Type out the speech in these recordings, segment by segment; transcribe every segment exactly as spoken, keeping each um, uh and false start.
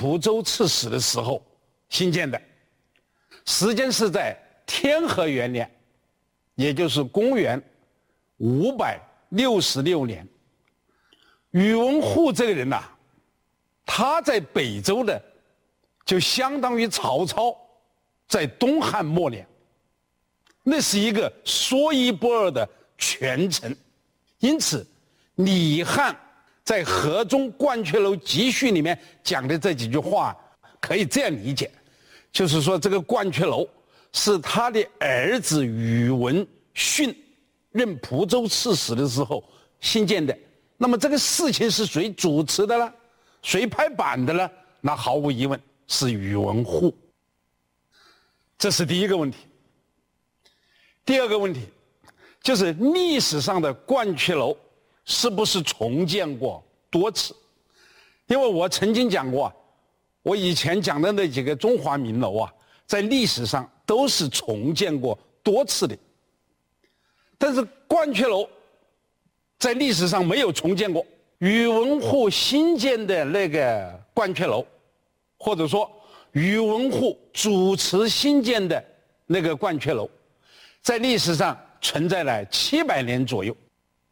蒲州刺史的时候兴建的，时间是在天和元年，也就是公元五百六十六年。宇文护这个人呐、啊，他在北周的就相当于曹操在东汉末年，那是一个说一不二的权臣。因此李汉在河中鹳雀楼集序里面讲的这几句话可以这样理解，就是说这个鹳雀楼是他的儿子宇文训任蒲州刺史的时候兴建的。那么这个事情是谁主持的呢？谁拍板的呢？那毫无疑问是宇文护。这是第一个问题。第二个问题就是历史上的鹳雀楼是不是重建过多次？因为我曾经讲过，我以前讲的那几个中华名楼啊，在历史上都是重建过多次的。但是鹳雀楼在历史上没有重建过。宇文护新建的那个鹳雀楼，或者说宇文护主持新建的那个鹳雀楼，在历史上存在了七百年左右。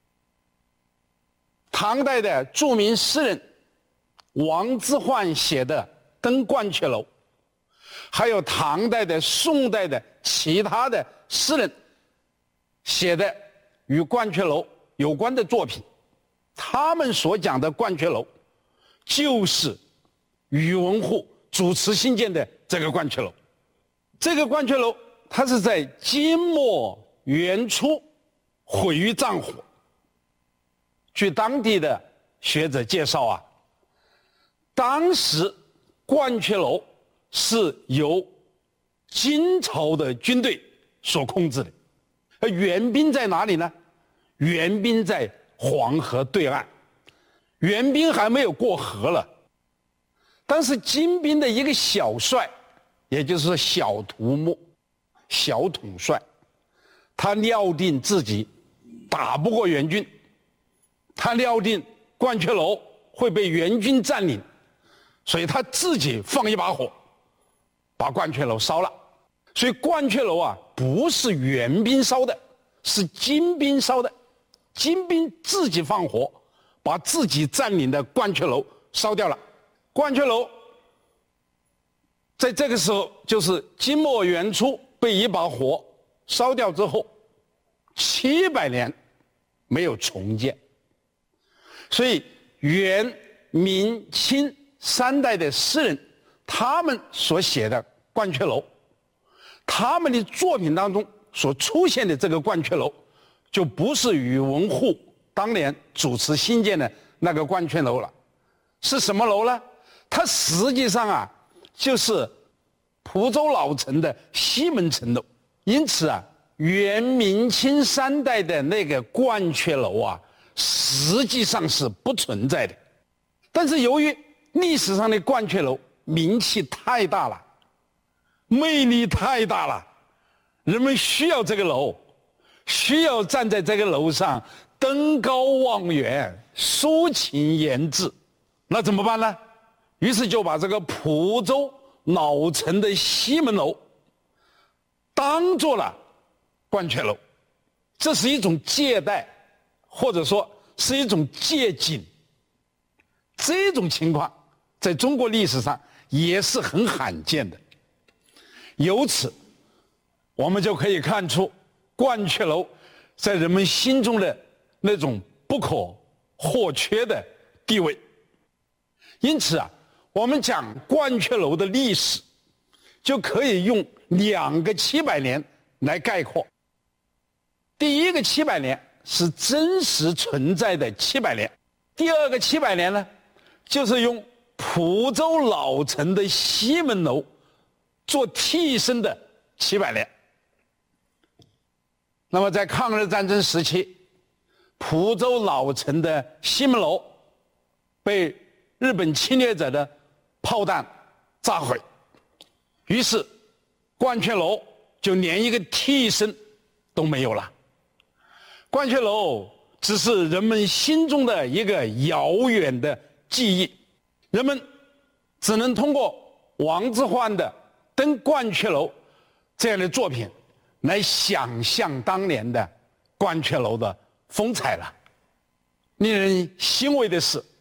唐代的著名诗人王之涣写的《登鹳雀楼》，还有唐代的、宋代的其他的诗人写的与鹳雀楼有关的作品，他们所讲的鹳雀楼就是宇文护主持兴建的这个鹳雀楼。这个鹳雀楼它是在金末元初毁于战火。据当地的学者介绍啊，当时鹳雀楼是由金朝的军队所控制的，而援兵在哪里呢？援兵在黄河对岸，援兵还没有过河了。当时金兵的一个小帅，也就是说小图目、小统帅，他料定自己打不过援军，他料定鹳雀楼会被援军占领，所以他自己放一把火，把鹳雀楼烧了。所以鹳雀楼啊，不是援兵烧的，是金兵烧的。金兵自己放火，把自己占领的鹳雀楼烧掉了。鹳雀楼在这个时候，就是金末元初被一把火烧掉之后，七百年没有重建。所以元、明、清三代的诗人，他们所写的鹳雀楼，他们的作品当中所出现的这个鹳雀楼，就不是宇文护当年主持兴建的那个鹳雀楼了。是什么楼呢？它实际上啊，就是蒲州老城的西门城楼。因此啊，元、明、清三代的那个鹳雀楼啊，实际上是不存在的。但是由于历史上的鹳雀楼名气太大了，魅力太大了，人们需要这个楼，需要站在这个楼上登高望远，抒情言志，那怎么办呢？于是就把这个蒲州老城的西门楼当做了鹳雀楼。这是一种借贷，或者说是一种借景。这种情况在中国历史上也是很罕见的。由此我们就可以看出鹳雀楼在人们心中的那种不可或缺的地位。因此啊，我们讲鹳雀楼的历史，就可以用两个七百年来概括。第一个七百年是真实存在的七百年，第二个七百年呢，就是用蒲州老城的西门楼做替身的七百年。那么在抗日战争时期，蒲州老城的西门楼被日本侵略者的炮弹炸毁，于是鹳雀楼就连一个替身都没有了。鹳雀楼只是人们心中的一个遥远的记忆，人们只能通过王之涣的《登鹳雀楼》这样的作品来想象当年的鹳雀楼的风采了。令人欣慰的是，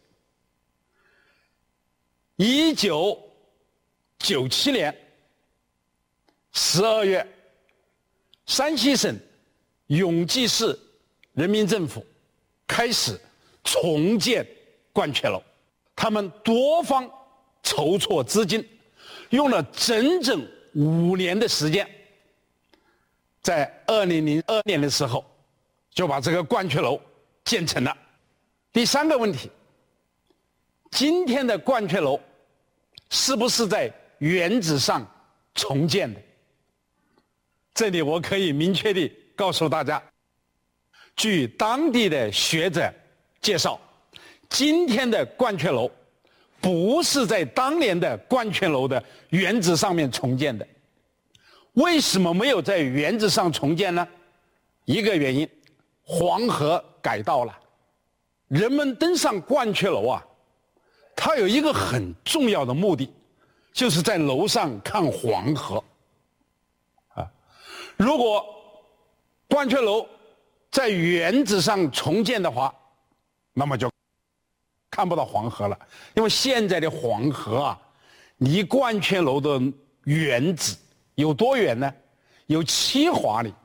一九九七年十二月，山西省永济市人民政府开始重建鹳雀楼，他们多方筹措资金，用了整整五年的时间，在二零零二年的时候就把这个鹳雀楼建成了。第三个问题，今天的鹳雀楼是不是在原址上重建的？这里我可以明确地告诉大家，据当地的学者介绍，今天的鹳雀楼不是在当年的鹳雀楼的原址上面重建的。为什么没有在原址上重建呢？一个原因，黄河改道了。人们登上鹳雀楼啊，它有一个很重要的目的，就是在楼上看黄河。啊，如果鹳雀楼在原址上重建的话，那么就看不到黄河了。因为现在的黄河啊，离鹳雀楼的原址有多远呢？有七华里，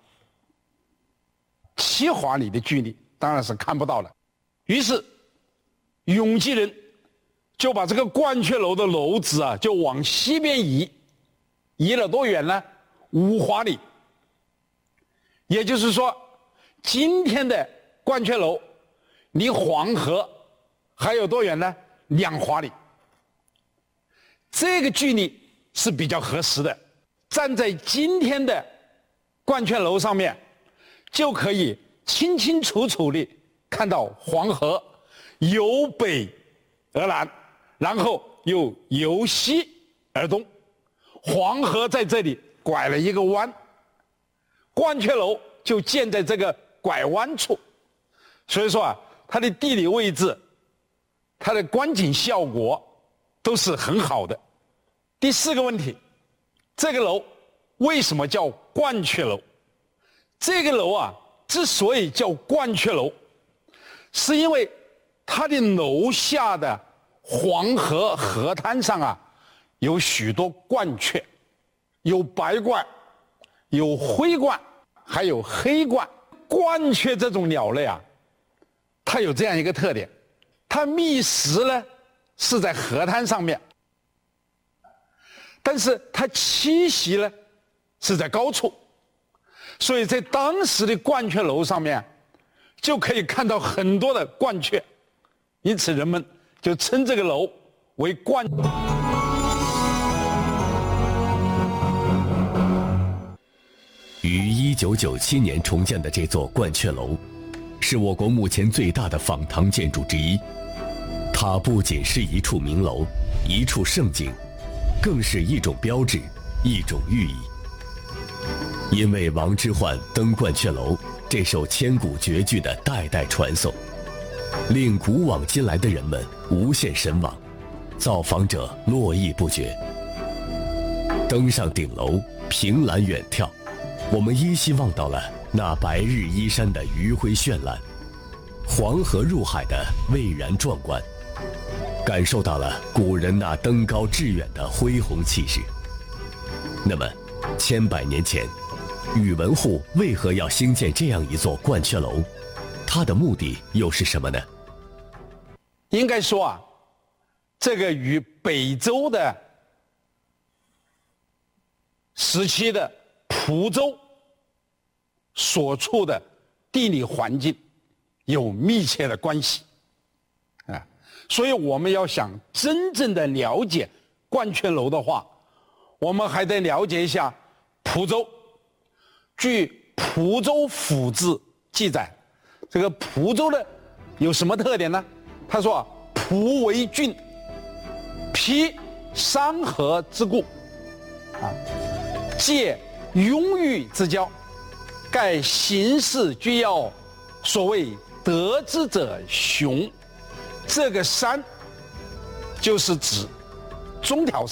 七华里的距离当然是看不到了。于是，永济人就把这个鹳雀楼的楼址啊，就往西边移，移了多远呢？五华里。也就是说，今天的鹳雀楼离黄河还有多远呢？两华里。这个距离是比较合适的。站在今天的鹳雀楼上面，就可以清清楚楚地看到黄河由北而南，然后又由西而东。黄河在这里拐了一个弯，鹳雀楼就建在这个拐弯处。所以说啊，它的地理位置，它的观景效果都是很好的。第四个问题，这个楼为什么叫鹳雀楼？这个楼啊，之所以叫鹳雀楼，是因为它的楼下的黄河河滩上啊，有许多鹳雀，有白鹳，有灰鹳，还有黑鹳。鹳雀这种鸟类啊，它有这样一个特点，它觅食呢是在河滩上面，但是它栖息呢是在高处，所以在当时的鹳雀楼上面就可以看到很多的鹳雀，因此人们就称这个楼为鹳。 于一九九七年重建的这座鹳雀楼，是我国目前最大的仿唐建筑之一。它不仅是一处名楼，一处胜景，更是一种标志，一种寓意。因为王之涣登鹳雀楼这首千古绝句的代代传颂，令古往今来的人们无限神往，造访者络绎不绝。登上顶楼，凭栏远眺，我们依稀望到了那白日依山的余晖绚烂，黄河入海的蔚然壮观，感受到了古人那登高致远的恢宏气势。那么，千百年前，宇文护为何要兴建这样一座鹳雀楼？它的目的又是什么呢？ 应该说啊，这个与北周的时期的蒲州所处的地理环境有密切的关系啊，所以我们要想真正的了解鹳雀楼的话，我们还得了解一下蒲州。据蒲州府志记载，这个蒲州的有什么特点呢？他说啊，蒲为郡，披山河之固，啊，借雍裕之交，盖形势居要，所谓得之者雄。这个山就是指中条